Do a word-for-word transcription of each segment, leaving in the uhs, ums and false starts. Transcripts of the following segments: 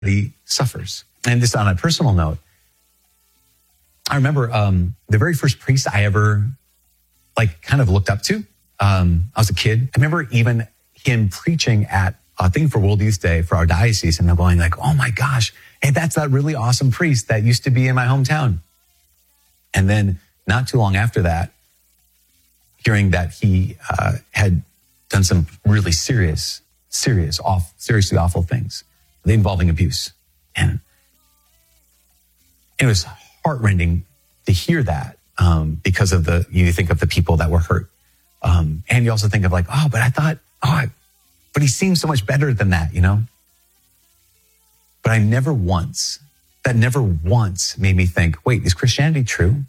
He suffers. And this on a personal note, I remember um, the very first priest I ever like kind of looked up to. Um, I was a kid. I remember even him preaching at a thing for World Youth Day for our diocese, and I'm going like, oh my gosh, hey, that's that really awesome priest that used to be in my hometown. And then not too long after that, hearing that he uh, had done some really serious, serious, off, seriously awful things involving abuse. And it was heartrending to hear that um, because of the, you think of the people that were hurt. Um, and you also think of like, oh, but I thought, oh, I, but he seems so much better than that, you know? But I never once, that never once made me think, wait, is Christianity true?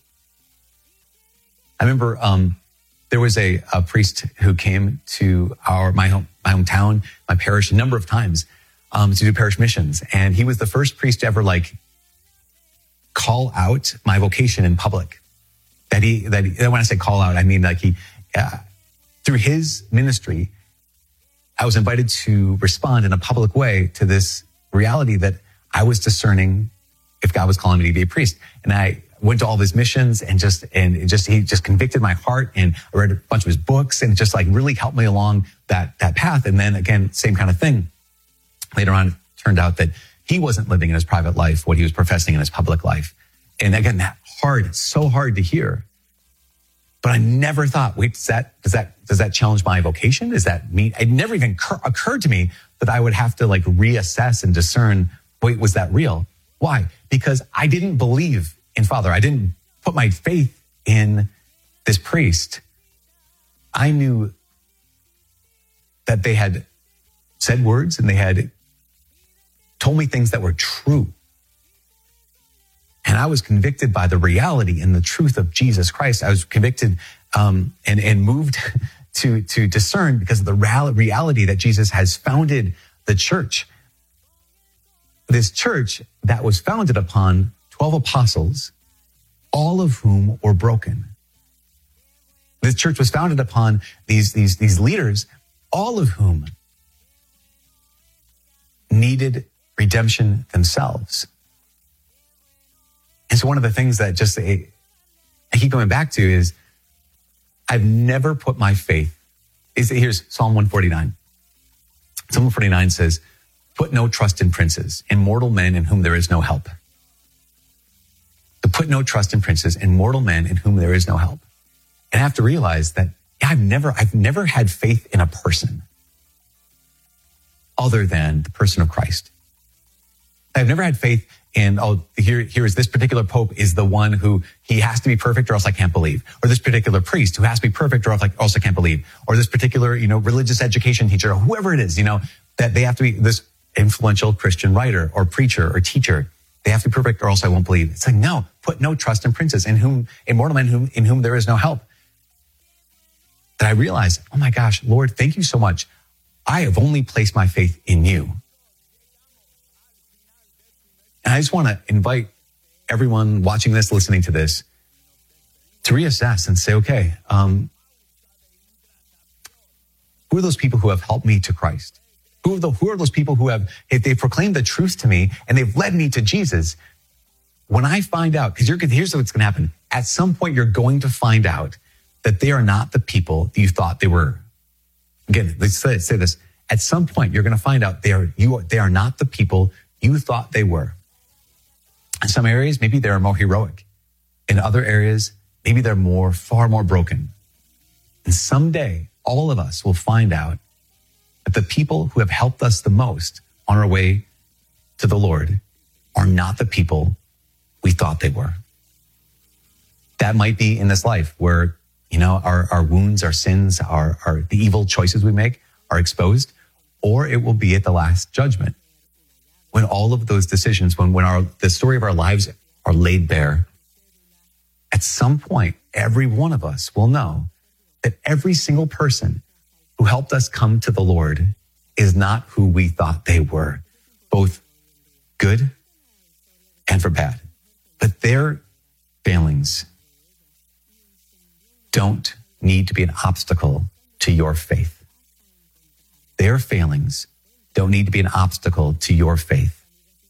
I remember um, there was a, a priest who came to our my home, my hometown, my parish a number of times um, to do parish missions. And he was the first priest to ever like call out my vocation in public. That he, that he, when I say call out, I mean like he, uh, through his ministry, I was invited to respond in a public way to this reality that I was discerning if God was calling me to be a priest. And I went to all of his missions and just, and it just, he just convicted my heart, and I read a bunch of his books and just like really helped me along that, that path. And then again, same kind of thing. Later on, it turned out that he wasn't living in his private life what he was professing in his public life. And again, that hard, so hard to hear. But I never thought, wait, does that, does that, does that challenge my vocation? Does that mean, it never even cur- occurred to me that I would have to like reassess and discern, wait, was that real? Why? Because I didn't believe in Father. I didn't put my faith in this priest. I knew that they had said words and they had told me things that were true. And I was convicted by the reality and the truth of Jesus Christ. I was convicted um, and, and moved to, to discern because of the reality that Jesus has founded the church. This church that was founded upon twelve apostles, all of whom were broken. This church was founded upon these, these, these leaders, all of whom needed redemption themselves. And so one of the things that just I keep going back to is I've never put my faith, is here's Psalm one forty-nine. Psalm one forty-nine says, put no trust in princes, in mortal men in whom there is no help. To put no trust in princes, in mortal men in whom there is no help. And I have to realize that yeah, I've never, I've never had faith in a person other than the person of Christ. I've never had faith in, oh, here, here is this particular pope is the one who he has to be perfect or else I can't believe. Or this particular priest who has to be perfect or else I can't believe. Or this particular, you know, religious education teacher or whoever it is, you know, that they have to be this influential Christian writer or preacher or teacher. They have to be perfect or else I won't believe. It's like, no, put no trust in princes in whom, in mortal men whom, in whom there is no help. That I realized, oh my gosh, Lord, thank you so much. I have only placed my faith in you. And I just want to invite everyone watching this, listening to this, to reassess and say, okay, um, who are those people who have helped me to Christ? Who are, the, who are those people who have, if they've proclaimed the truth to me and they've led me to Jesus? When I find out, because here's what's going to happen. At some point, you're going to find out that they are not the people that you thought they were. Again, let's say, say this. At some point, you're going to find out they are, you are, they are not the people you thought they were. In some areas, maybe they're more heroic. In other areas, maybe they're more, far more broken. And someday, all of us will find out that the people who have helped us the most on our way to the Lord are not the people we thought they were. That might be in this life where, you know, our, our wounds, our sins, our, our, the evil choices we make are exposed, or it will be at the last judgment. When all of those decisions, when, when our, the story of our lives are laid bare, at some point, every one of us will know that every single person who helped us come to the Lord is not who we thought they were, both good and for bad. But their failings don't need to be an obstacle to your faith. Their failings don't need to be an obstacle to your faith.